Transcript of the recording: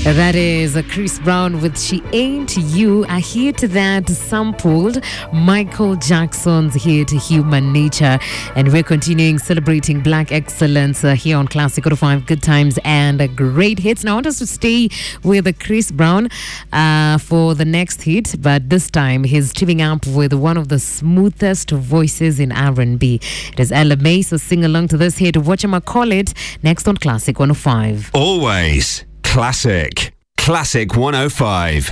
That is Chris Brown with She Ain't You. A hit that sampled Michael Jackson's hit Human Nature. And we're continuing celebrating Black excellence here on Classic 5 Good Times and Great Hits. Now I want us to stay with Chris Brown for the next hit, but this time he's teaming up with one of the smoothest voices in R&B. It is Ella May, so sing along to this hit. Watch him call it next on Classic 105. Always Classic 105.